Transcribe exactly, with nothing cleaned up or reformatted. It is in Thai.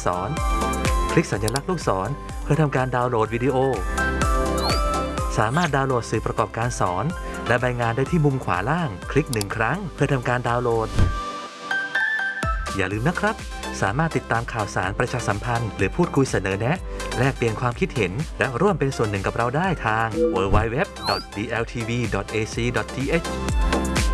ษรคลิกสัญลักษณ์ลูกศรเพื่อทำการดาวน์โหลดวิดีโอสามารถดาวน์โหลดสื่อประกอบการสอนและใบงานได้ที่มุมขวาล่างคลิกหนึ่งครั้งเพื่อทำการดาวน์โหลดอย่าลืมนะครับสามารถติดตามข่าวสารประชาสัมพันธ์หรือพูดคุยเสนอแนะแลกเปลี่ยนความคิดเห็นและร่วมเป็นส่วนหนึ่งกับเราได้ทาง ดับเบิลยู ดับเบิลยู ดับเบิลยู ดอท ดี แอล ที วี ดอท เอ ซี ดอท ที เอช